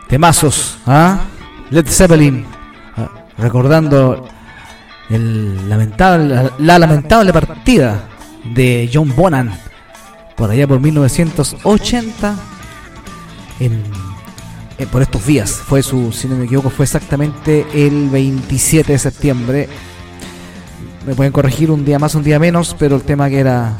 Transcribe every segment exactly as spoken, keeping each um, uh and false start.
Temazos, ¿ah? Led Zeppelin, ¿ah? Recordando el lamentable, la, la lamentable partida de John Bonham por allá por mil novecientos ochenta en, en, por estos días. Fue su, si no me equivoco, fue exactamente el veintisiete de septiembre. Me pueden corregir un día más, un día menos, pero el tema que era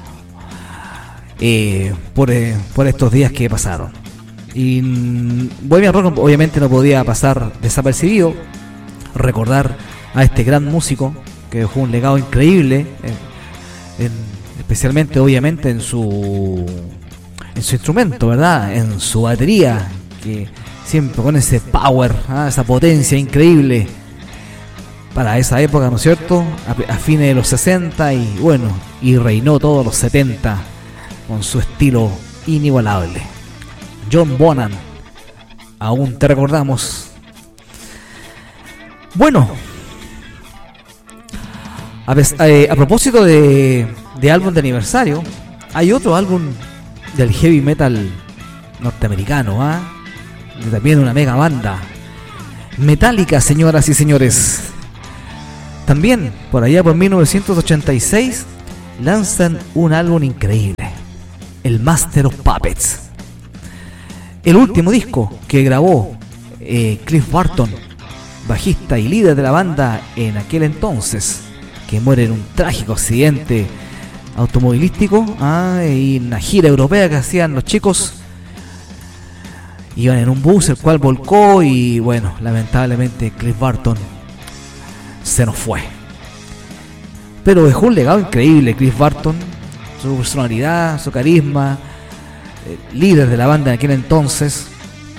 eh, por, eh, por estos días que pasaron. Y Bohemian Rock obviamente no podía pasar desapercibido. Recordar a este gran músico que dejó un legado increíble, en, en, especialmente obviamente en su en su instrumento, ¿verdad? En su batería, que siempre con ese power, ¿ah? Esa potencia increíble para esa época, ¿no es cierto? A, a fines de los sesenta y bueno, y reinó todos los setenta con su estilo inigualable. John Bonham, aún te recordamos. Bueno, a, a, a propósito de, de álbum de aniversario, hay otro álbum del heavy metal norteamericano, ¿ah? ¿eh? También una mega banda, Metallica, señoras y señores. También por allá por mil novecientos ochenta y seis lanzan un álbum increíble, el Master of Puppets, el último disco que grabó eh, Cliff Burton, bajista y líder de la banda en aquel entonces, que muere en un trágico accidente automovilístico, ah, y en una gira europea que hacían los chicos. Iban en un bus el cual volcó y bueno, lamentablemente Cliff Burton se nos fue. Pero dejó un legado increíble Cliff Burton, su personalidad, su carisma, eh, líder de la banda en aquel entonces.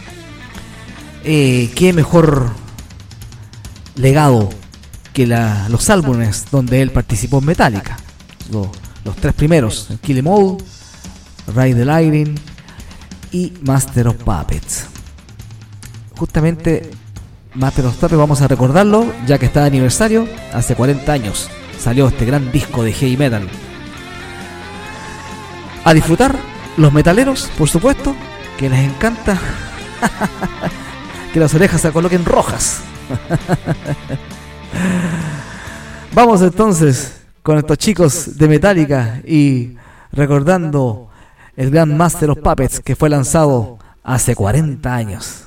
Eh, qué mejor legado que la, los álbumes donde él participó en Metallica, los, los tres primeros, Kill 'Em All, Ride the Lightning y Master of Puppets. Justamente Master of Puppets vamos a recordarlo ya que está de aniversario. Hace cuarenta años salió este gran disco de heavy metal. A disfrutar los metaleros, por supuesto, que les encanta que las orejas se coloquen rojas. Vamos entonces con estos chicos de Metallica y recordando el gran Master of Puppets que fue lanzado hace cuarenta años.